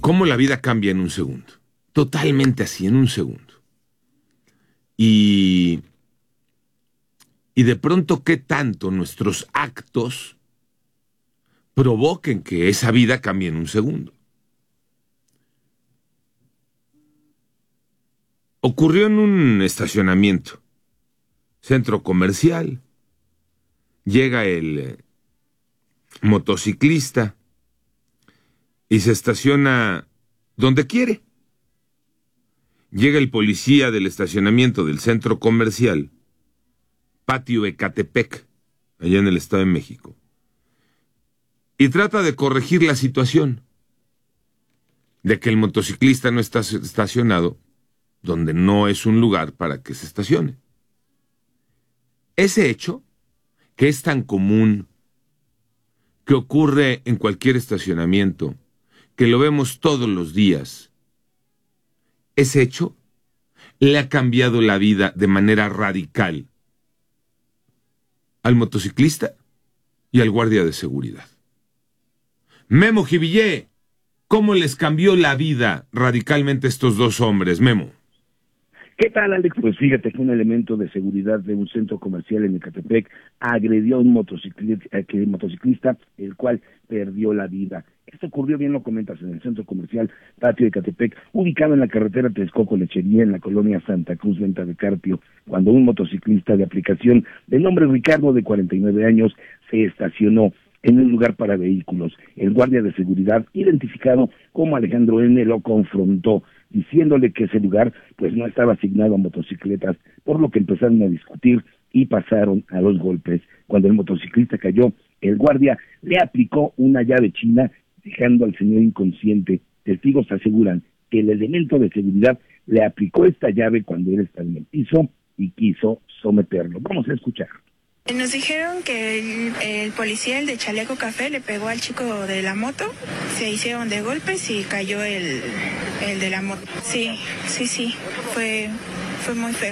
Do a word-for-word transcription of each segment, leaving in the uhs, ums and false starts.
cómo la vida cambia en un segundo. Totalmente así, en un segundo. Y, y de pronto, ¿qué tanto nuestros actos provoquen que esa vida cambie en un segundo? Ocurrió en un estacionamiento, centro comercial. Llega el eh, motociclista y se estaciona donde quiere. Llega el policía del estacionamiento del centro comercial, Patio Ecatepec, allá en el Estado de México, y trata de corregir la situación de que el motociclista no está estacionado donde no es un lugar para que se estacione. Ese hecho, que es tan común, que ocurre en cualquier estacionamiento, que lo vemos todos los días, ese hecho le ha cambiado la vida de manera radical al motociclista y al guardia de seguridad. Memo Jivillé, ¿cómo les cambió la vida radicalmente a estos dos hombres, Memo? ¿Qué tal, Alex? Pues fíjate que un elemento de seguridad de un centro comercial en Ecatepec agredió a un motociclista, que, motociclista, el cual perdió la vida. Esto ocurrió, bien lo comentas, en el centro comercial Patio de Ecatepec, ubicado en la carretera Texcoco-Lechería, en la colonia Santa Cruz, Venta de Carpio, cuando un motociclista de aplicación de nombre Ricardo, de cuarenta y nueve años, se estacionó en un lugar para vehículos. El guardia de seguridad, identificado como Alejandro N., lo confrontó, diciéndole que ese lugar pues no estaba asignado a motocicletas, por lo que empezaron a discutir y pasaron a los golpes. Cuando el motociclista cayó, el guardia le aplicó una llave china, dejando al señor inconsciente. Testigos aseguran que el elemento de seguridad le aplicó esta llave cuando él estaba en el piso y quiso someterlo. Vamos a escuchar. Nos dijeron que el, el policía, el de chaleco café, le pegó al chico de la moto, se hicieron de golpes y cayó el, el de la moto. Sí, sí, sí, fue, fue muy feo.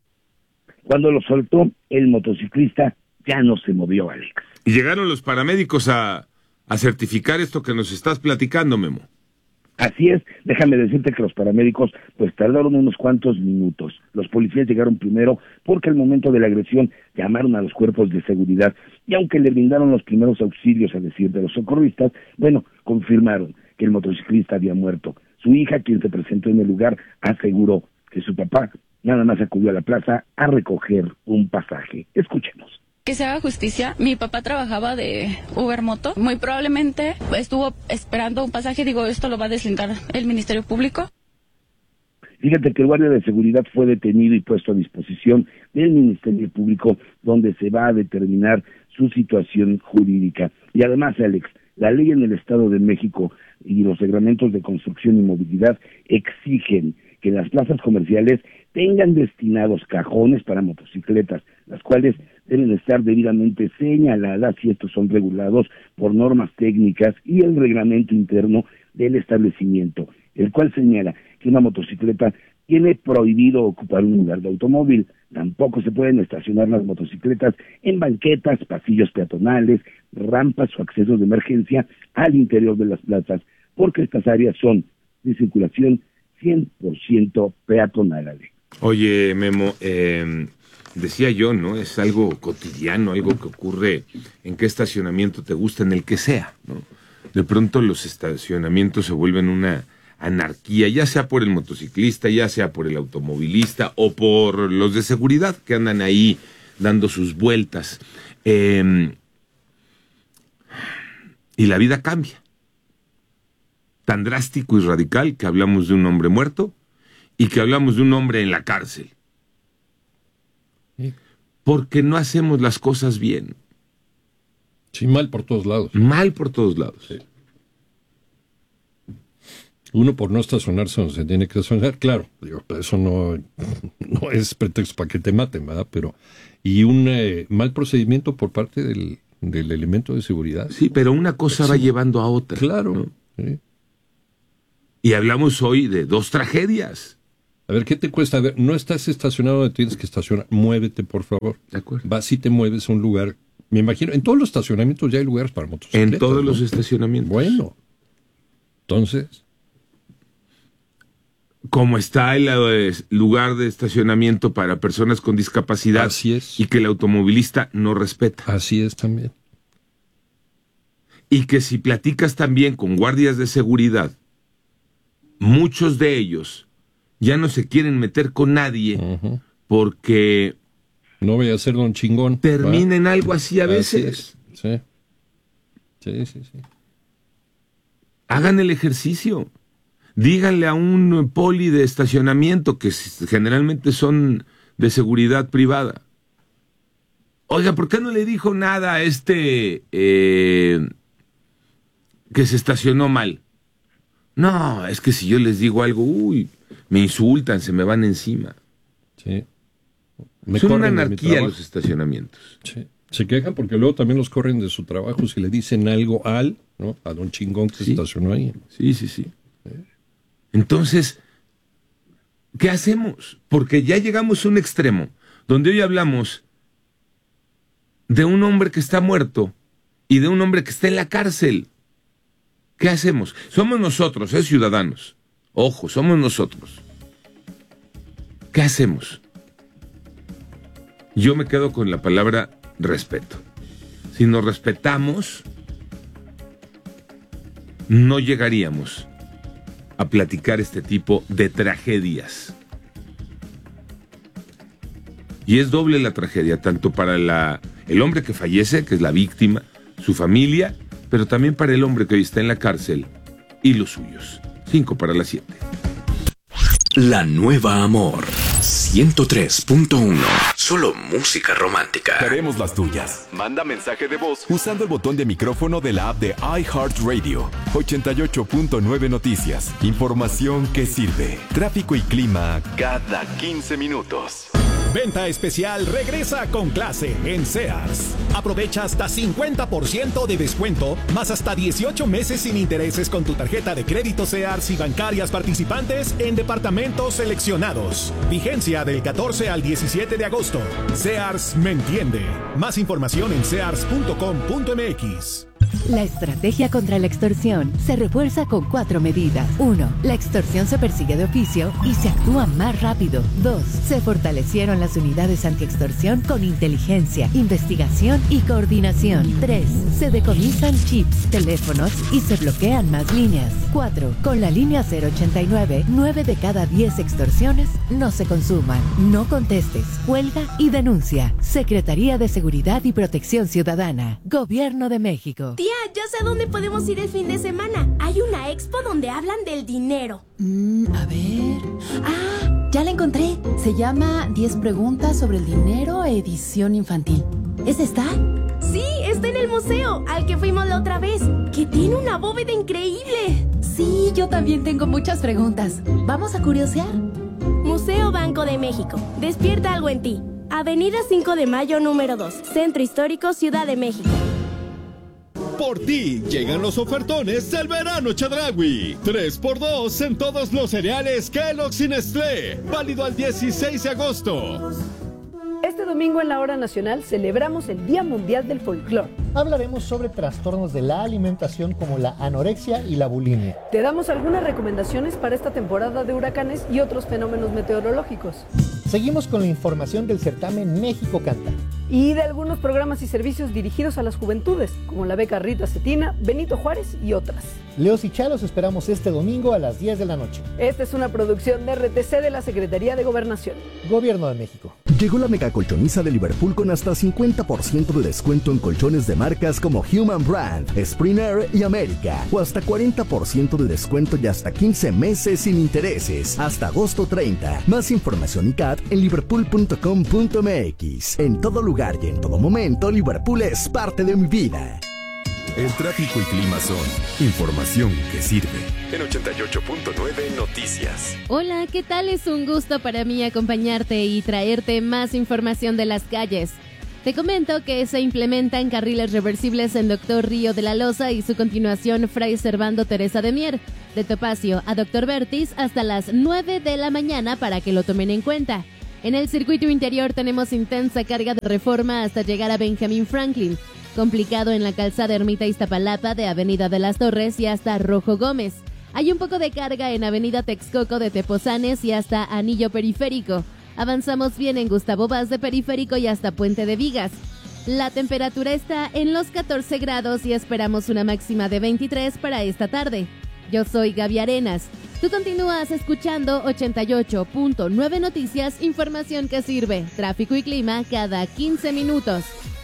Cuando lo soltó, el motociclista ya no se movió, Alex. Y llegaron los paramédicos a, a certificar esto que nos estás platicando, Memo. Así es, déjame decirte que los paramédicos pues tardaron unos cuantos minutos. Los policías llegaron primero porque al momento de la agresión llamaron a los cuerpos de seguridad y aunque le brindaron los primeros auxilios, a decir de los socorristas, bueno, confirmaron que el motociclista había muerto. Su hija, quien se presentó en el lugar, aseguró que su papá nada más acudió a la plaza a recoger un pasaje. Escuchemos. Que se haga justicia. Mi papá trabajaba de Uber Moto. Muy probablemente estuvo esperando un pasaje. Digo, esto lo va a deslindar el Ministerio Público. Fíjate que el guardia de seguridad fue detenido y puesto a disposición del Ministerio Público, donde se va a determinar su situación jurídica. Y además, Alex, la ley en el Estado de México y los reglamentos de construcción y movilidad exigen que las plazas comerciales tengan destinados cajones para motocicletas, las cuales deben estar debidamente señaladas y estos son regulados por normas técnicas y el reglamento interno del establecimiento, el cual señala que una motocicleta tiene prohibido ocupar un lugar de automóvil. Tampoco se pueden estacionar las motocicletas en banquetas, pasillos peatonales, rampas o accesos de emergencia al interior de las plazas, porque estas áreas son de circulación cien por ciento peatonal. Oye, Memo, eh, decía yo, ¿no? Es algo cotidiano, algo que ocurre en qué estacionamiento te gusta, en el que sea, ¿no? De pronto los estacionamientos se vuelven una anarquía, ya sea por el motociclista, ya sea por el automovilista o por los de seguridad que andan ahí dando sus vueltas. Eh, y la vida cambia. Tan drástico y radical que hablamos de un hombre muerto y que hablamos de un hombre en la cárcel. Sí. Porque no hacemos las cosas bien. Sí, mal por todos lados. Mal por todos lados. Sí. Uno por no estacionarse donde se tiene que estacionar, claro, digo, eso no, no es pretexto para que te maten, ¿verdad? Pero, y un eh, mal procedimiento por parte del, del elemento de seguridad. Sí, pero una cosa sí. va llevando a otra. Claro. ¿No? Sí. Y hablamos hoy de dos tragedias. A ver, ¿qué te cuesta? A ver, no estás estacionado donde tienes que estacionar. Muévete, por favor. De acuerdo. Vas y te mueves a un lugar. Me imagino, en todos los estacionamientos ya hay lugares para motocicletas. En todos ¿no? los estacionamientos. Bueno. Entonces, como está el eh, lugar de estacionamiento para personas con discapacidad. Así es. Y que el automovilista no respeta. Así es también. Y que si platicas también con guardias de seguridad, muchos de ellos ya no se quieren meter con nadie uh-huh. porque no voy a ser don chingón. Termina en algo así a veces. Así es. Sí, sí, sí, sí. Hagan el ejercicio. Díganle a un poli de estacionamiento, que generalmente son de seguridad privada, oiga, ¿por qué no le dijo nada a este eh, que se estacionó mal? No, es que si yo les digo algo, uy, me insultan, se me van encima. Sí. Me Son una anarquía los estacionamientos. Sí. Se quejan porque luego también los corren de su trabajo si le dicen algo al, ¿no? A don chingón que sí. se estacionó ahí. Sí, sí, sí. sí. Entonces, ¿qué hacemos? Porque ya llegamos a un extremo donde hoy hablamos de un hombre que está muerto y de un hombre que está en la cárcel. ¿Qué hacemos? Somos nosotros, ¿eh, ciudadanos? Ojo, somos nosotros. ¿Qué hacemos? Yo me quedo con la palabra respeto. Si nos respetamos, no llegaríamos a platicar este tipo de tragedias. Y es doble la tragedia, tanto para la, el hombre que fallece, que es la víctima, su familia, pero también para el hombre que hoy está en la cárcel y los suyos. Cinco para las siete. La Nueva Amor ciento tres punto uno. Solo música romántica. Queremos las tuyas. Manda mensaje de voz usando el botón de micrófono de la app de iHeartRadio. ochenta y ocho punto nueve Noticias. Información que sirve. Tráfico y clima cada quince minutos. Venta especial regresa con clase en Sears. Aprovecha hasta cincuenta por ciento de descuento, más hasta dieciocho meses sin intereses con tu tarjeta de crédito Sears y bancarias participantes en departamentos seleccionados. Vigencia del catorce al diecisiete de agosto. Sears me entiende. Más información en sears punto com punto m x. La estrategia contra la extorsión se refuerza con cuatro medidas. uno. La extorsión se persigue de oficio y se actúa más rápido. dos. Se fortalecieron las unidades antiextorsión con inteligencia, investigación y coordinación. tres. Se decomisan chips, teléfonos y se bloquean más líneas. cuatro. Con la línea cero ochenta y nueve, nueve de cada diez extorsiones no se consuman. No contestes, cuelga y denuncia. Secretaría de Seguridad y Protección Ciudadana. Gobierno de México. Tía, ya sé a dónde podemos ir el fin de semana. Hay una expo donde hablan del dinero. Mm, a ver... Ah, ya la encontré. Se llama diez preguntas sobre el dinero, edición infantil. ¿Es esta? Sí, está en el museo, al que fuimos la otra vez, que tiene una bóveda increíble. Sí, yo también tengo muchas preguntas. ¿Vamos a curiosear? Museo Banco de México. Despierta algo en ti. Avenida cinco de Mayo, número dos. Centro Histórico, Ciudad de México. Por ti llegan los ofertones del verano Chedraui. tres por dos en todos los cereales Kellogg's y Nestlé. Válido al dieciséis de agosto. Este domingo en la Hora Nacional celebramos el Día Mundial del Folclor. Hablaremos sobre trastornos de la alimentación como la anorexia y la bulimia. Te damos algunas recomendaciones para esta temporada de huracanes y otros fenómenos meteorológicos. Seguimos con la información del certamen México Canta. Y de algunos programas y servicios dirigidos a las juventudes, como la beca Rita Cetina, Benito Juárez y otras. Leos y Chalos esperamos este domingo a las diez de la noche. Esta es una producción de R T C de la Secretaría de Gobernación. Gobierno de México. Llegó la mega colchoniza de Liverpool con hasta cincuenta por ciento de descuento en colchones de marcas como Human Brand, Springer y América. O hasta cuarenta por ciento de descuento y hasta quince meses sin intereses. Hasta agosto treinta. Más información y C A T en liverpool punto com punto m x. En todo lugar y en todo momento, Liverpool es parte de mi vida. El tráfico y clima son información que sirve. En ochenta y ocho punto nueve Noticias. Hola, ¿qué tal? Es un gusto para mí acompañarte y traerte más información de las calles. Te comento que se implementan carriles reversibles en Doctor Río de la Loza y su continuación Fray Servando Teresa de Mier, de Topacio a Doctor Vertis hasta las nueve de la mañana para que lo tomen en cuenta. En el circuito interior tenemos intensa carga de Reforma hasta llegar a Benjamin Franklin, complicado en la calzada Ermita Iztapalapa de Avenida de las Torres y hasta Rojo Gómez. Hay un poco de carga en Avenida Texcoco de Tepozanes y hasta Anillo Periférico. Avanzamos bien en Gustavo Vaz de Periférico y hasta Puente de Vigas. La temperatura está en los catorce grados y esperamos una máxima de veintitrés para esta tarde. Yo soy Gaby Arenas. Tú continúas escuchando ochenta y ocho punto nueve Noticias, información que sirve. Tráfico y clima cada quince minutos.